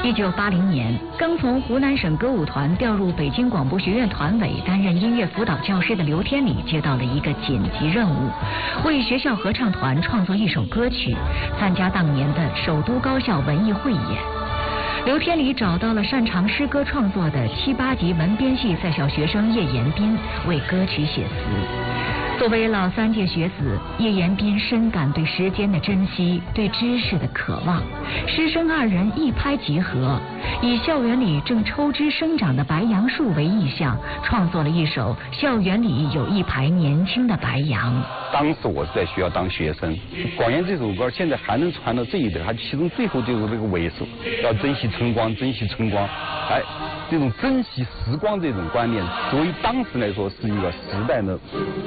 1980年，刚从湖南省歌舞团调入北京广播学院团委担任音乐辅导教师的刘天礼接到了一个紧急任务，为学校合唱团创作一首歌曲，参加当年的首都高校文艺汇演。刘天礼找到了擅长诗歌创作的7、8级文编系在校学生叶延斌，为歌曲写词。作为老3届学子，叶延斌深感对时间的珍惜，对知识的渴望。师生2人一拍即合，以校园里正抽枝生长的白杨树为意象，创作了一首《校园里有一排年轻的白杨》。 当时我是在学校当学生，光言这首歌现在还能传到这一代，它其中最后就是这个尾首，要珍惜春光，珍惜春光。哎，这种珍惜时光这种观念，作为当时来说是一个时代的